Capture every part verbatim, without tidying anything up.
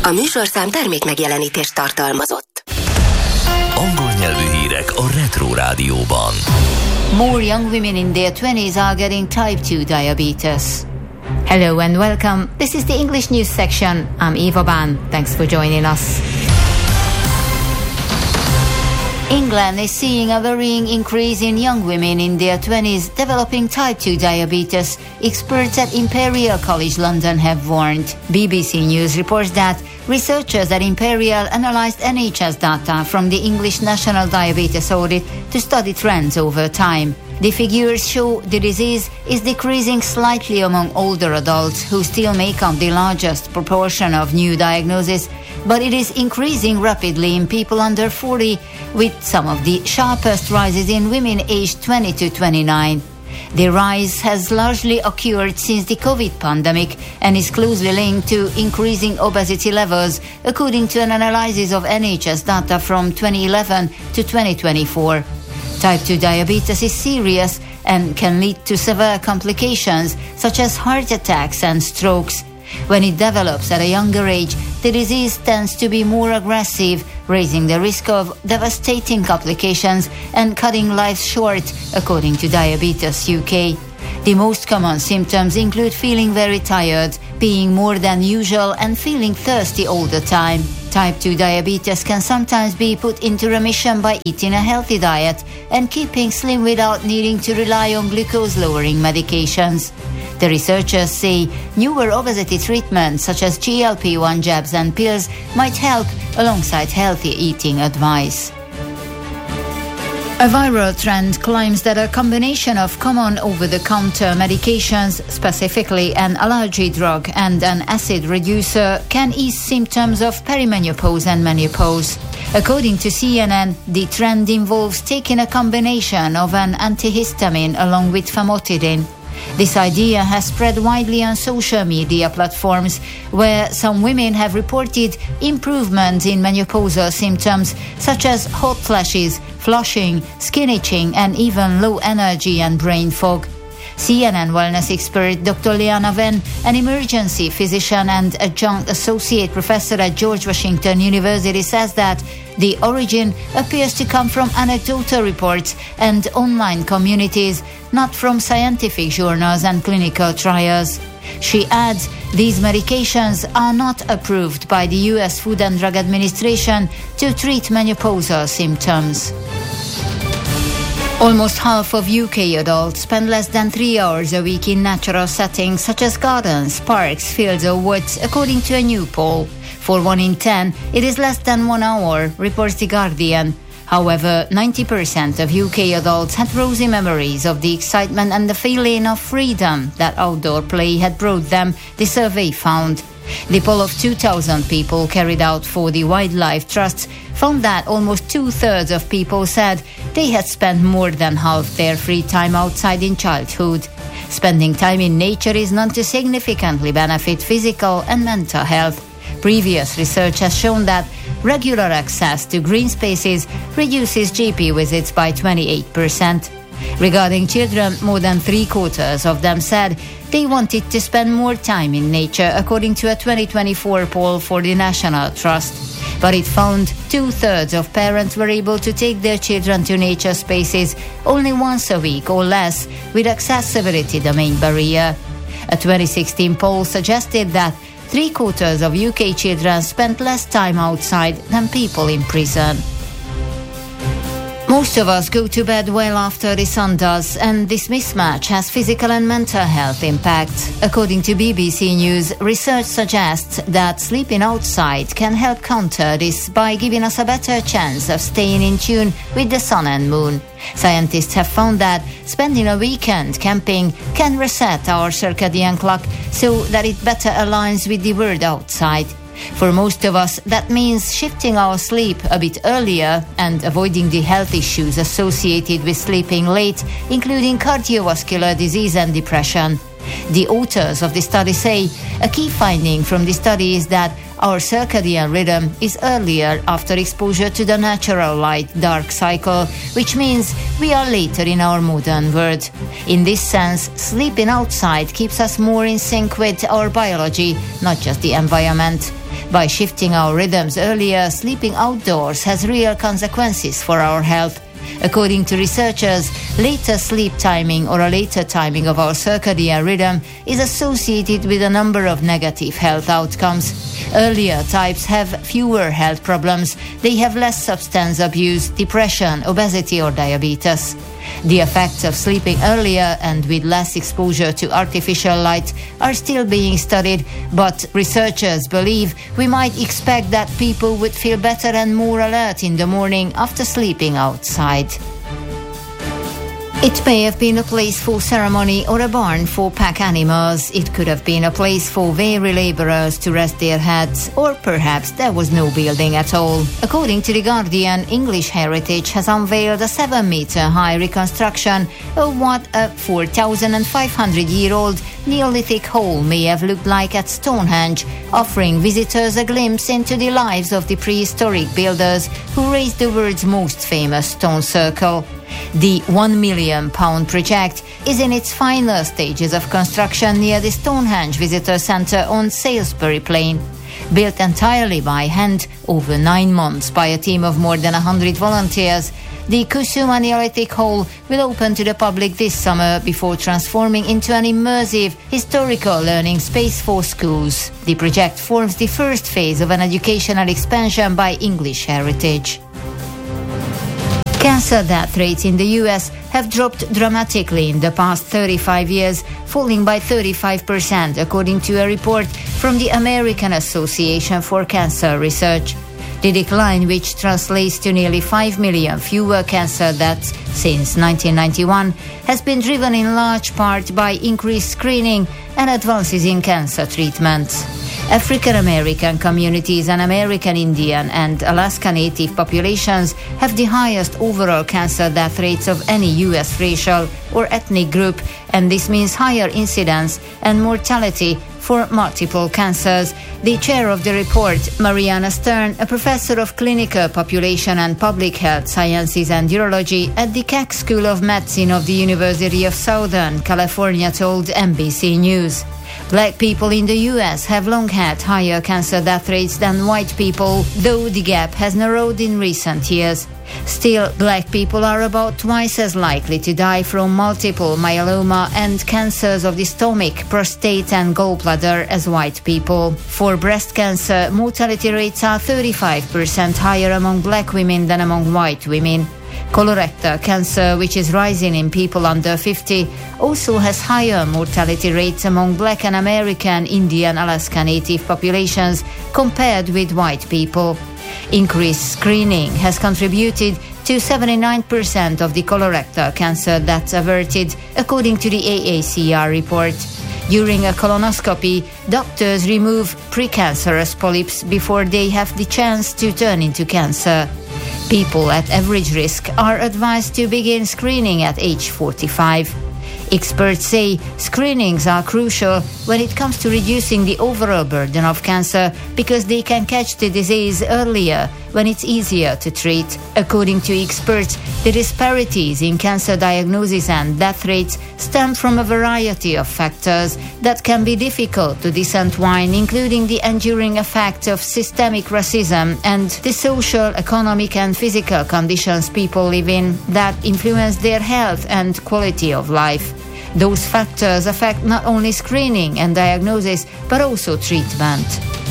A műsorszám termék megjelenítést tartalmazott. Angol nyelvű hírek a Retro Rádióban. More young women in their twenties are getting type two diabetes. Hello and welcome. This is the English news section. I'm Eva Ban. Thanks for joining us. England is seeing a worrying increase in young women in their twenties developing type two diabetes, experts at Imperial College London have warned. B B C News reports that researchers at Imperial analysed N H S data from the English National Diabetes Audit to study trends over time. The figures show the disease is decreasing slightly among older adults who still make up the largest proportion of new diagnoses, but it is increasing rapidly in people under forty, with some of the sharpest rises in women aged twenty to twenty-nine. The rise has largely occurred since the COVID pandemic and is closely linked to increasing obesity levels, according to an analysis of N H S data from twenty eleven to twenty twenty-four. Type two diabetes is serious and can lead to severe complications such as heart attacks and strokes. When it develops at a younger age, the disease tends to be more aggressive, raising the risk of devastating complications and cutting life short, according to Diabetes U K. The most common symptoms include feeling very tired, being more than usual, and feeling thirsty all the time. Type two diabetes can sometimes be put into remission by eating a healthy diet and keeping slim without needing to rely on glucose-lowering medications. The researchers say newer obesity treatments such as G L P one jabs and pills might help alongside healthy eating advice. A viral trend claims that a combination of common over-the-counter medications, specifically an allergy drug and an acid reducer, can ease symptoms of perimenopause and menopause. According to C N N, the trend involves taking a combination of an antihistamine along with famotidine. This idea has spread widely on social media platforms, where some women have reported improvement in menopausal symptoms such as hot flashes, flushing, skin itching, and even low energy and brain fog. C N N wellness expert Doctor Leanna Venn, an emergency physician and adjunct associate professor at George Washington University, says that the origin appears to come from anecdotal reports and online communities, not from scientific journals and clinical trials. She adds, these medications are not approved by the U S Food and Drug Administration to treat menopausal symptoms. Almost half of U K adults spend less than three hours a week in natural settings such as gardens, parks, fields or woods, according to a new poll. For one in ten, it is less than one hour, reports The Guardian. However, ninety percent of U K adults had rosy memories of the excitement and the feeling of freedom that outdoor play had brought them, the survey found. The poll of two thousand people carried out for the Wildlife Trust found that almost two-thirds of people said they had spent more than half their free time outside in childhood. Spending time in nature is known to significantly benefit physical and mental health. Previous research has shown that regular access to green spaces reduces G P visits by twenty-eight percent. Regarding children, more than three-quarters of them said they wanted to spend more time in nature, according to a twenty twenty-four poll for the National Trust. But it found two-thirds of parents were able to take their children to nature spaces only once a week or less, with accessibility the main barrier. A twenty sixteen poll suggested that three-quarters of U K children spent less time outside than people in prison. Most of us go to bed well after the sun does, and this mismatch has physical and mental health impact. According to B B C News, research suggests that sleeping outside can help counter this by giving us a better chance of staying in tune with the sun and moon. Scientists have found that spending a weekend camping can reset our circadian clock so that it better aligns with the world outside. For most of us, that means shifting our sleep a bit earlier and avoiding the health issues associated with sleeping late, including cardiovascular disease and depression. The authors of the study say a key finding from the study is that our circadian rhythm is earlier after exposure to the natural light-dark cycle, which means we are later in our modern world. In this sense, sleeping outside keeps us more in sync with our biology, not just the environment. By shifting our rhythms earlier, sleeping outdoors has real consequences for our health. According to researchers, later sleep timing or a later timing of our circadian rhythm is associated with a number of negative health outcomes. Earlier types have fewer health problems. They have less substance abuse, depression, obesity or diabetes. The effects of sleeping earlier and with less exposure to artificial light are still being studied, but researchers believe we might expect that people would feel better and more alert in the morning after sleeping outside. It may have been a place for ceremony or a barn for pack animals. It could have been a place for weary labourers to rest their heads, or perhaps there was no building at all. According to The Guardian, English Heritage has unveiled a seven-metre-high reconstruction of what a four thousand five hundred year old Neolithic hole may have looked like at Stonehenge, offering visitors a glimpse into the lives of the prehistoric builders who raised the world's most famous stone circle. The one million pound project is in its final stages of construction near the Stonehenge Visitor Centre on Salisbury Plain. Built entirely by hand over nine months by a team of more than one hundred volunteers, the Kusuma Neolithic Hole will open to the public this summer before transforming into an immersive historical learning space for schools. The project forms the first phase of an educational expansion by English Heritage. Cancer death rates in the U S have dropped dramatically in the past thirty-five years, falling by thirty-five percent, according to a report from the American Association for Cancer Research. The decline, which translates to nearly five million fewer cancer deaths since nineteen ninety-one, has been driven in large part by increased screening and advances in cancer treatments. African American communities and American Indian and Alaska Native populations have the highest overall cancer death rates of any U S racial or ethnic group, and this means higher incidence and mortality for multiple cancers. The chair of the report, Mariana Stern, a professor of clinical population and public health sciences and urology at the Keck School of Medicine of the University of Southern California, told N B C News. Black people in the U S have long had higher cancer death rates than white people, though the gap has narrowed in recent years. Still, black people are about twice as likely to die from multiple myeloma and cancers of the stomach, prostate and gallbladder as white people. For breast cancer, mortality rates are thirty-five percent higher among black women than among white women. Colorectal cancer, which is rising in people under fifty, also has higher mortality rates among Black and American, Indian, Alaska Native populations compared with white people. Increased screening has contributed to seventy-nine percent of the colorectal cancer deaths averted, according to the A A C R report. During a colonoscopy, doctors remove precancerous polyps before they have the chance to turn into cancer. People at average risk are advised to begin screening at age forty-five. Experts say screenings are crucial when it comes to reducing the overall burden of cancer because they can catch the disease earlier when it's easier to treat. According to experts, the disparities in cancer diagnosis and death rates stem from a variety of factors that can be difficult to disentwine, including the enduring effect of systemic racism and the social, economic and physical conditions people live in that influence their health and quality of life. Those factors affect not only screening and diagnosis, but also treatment.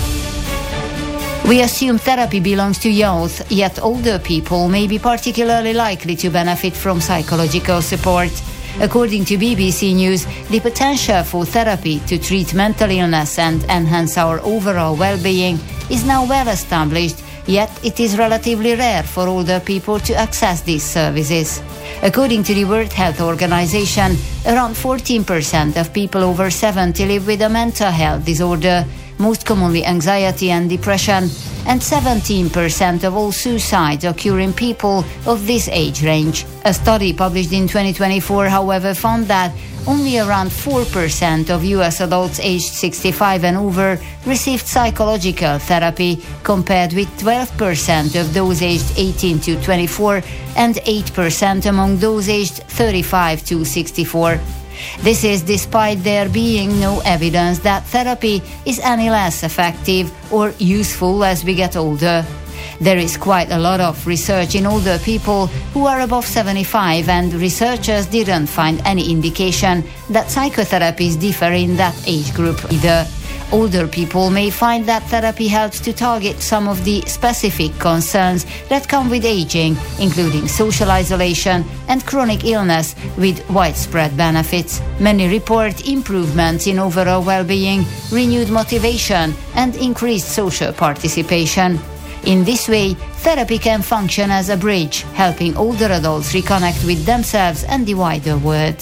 We assume therapy belongs to youth, yet older people may be particularly likely to benefit from psychological support. According to B B C News, the potential for therapy to treat mental illness and enhance our overall well-being is now well established, yet it is relatively rare for older people to access these services. According to the World Health Organization, around fourteen percent of people over seventy live with a mental health disorder, most commonly anxiety and depression, and seventeen percent of all suicides occur in people of this age range. A study published in twenty twenty-four, however, found that only around four percent of U S adults aged sixty-five and over received psychological therapy, compared with twelve percent of those aged eighteen to twenty-four and eight percent among those aged thirty-five to sixty-four. This is despite there being no evidence that therapy is any less effective or useful as we get older. There is quite a lot of research in older people who are above seventy-five, and researchers didn't find any indication that psychotherapies differ in that age group either. Older people may find that therapy helps to target some of the specific concerns that come with aging, including social isolation and chronic illness, with widespread benefits. Many report improvements in overall well-being, renewed motivation, and increased social participation. In this way, therapy can function as a bridge, helping older adults reconnect with themselves and the wider world.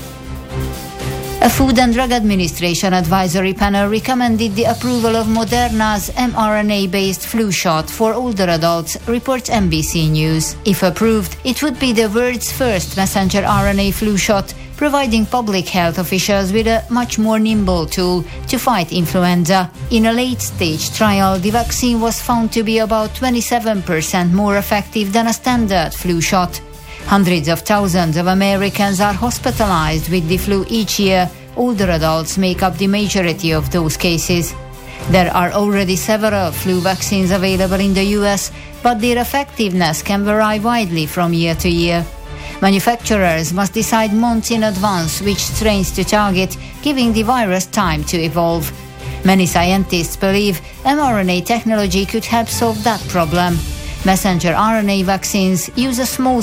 A Food and Drug Administration advisory panel recommended the approval of Moderna's mRNA-based flu shot for older adults, reports N B C News. If approved, it would be the world's first messenger R N A flu shot, providing public health officials with a much more nimble tool to fight influenza. In a late-stage trial, the vaccine was found to be about twenty-seven percent more effective than a standard flu shot. Hundreds of thousands of Americans are hospitalized with the flu each year. Older adults make up the majority of those cases. There are already several flu vaccines available in the U S, but their effectiveness can vary widely from year to year. Manufacturers must decide months in advance which strains to target, giving the virus time to evolve. Many scientists believe mRNA technology could help solve that problem. Messenger R N A vaccines use a small